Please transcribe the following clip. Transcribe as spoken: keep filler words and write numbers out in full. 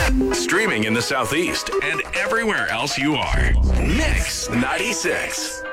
Streaming in the Southeast and everywhere else you are. Mix ninety-six.